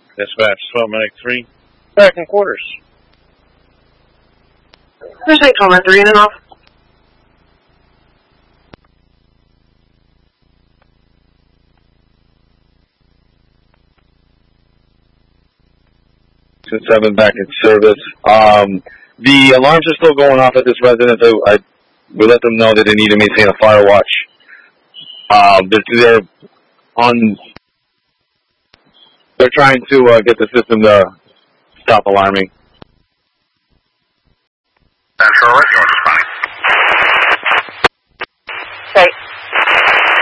Dispatch 12 Medic 3. Back in quarters. There's 8 3 in and off. Since 7 back in service. The alarms are still going off at this residence. We let them know that they need to maintain a fire watch. They're trying to get the system to stop alarming. Central,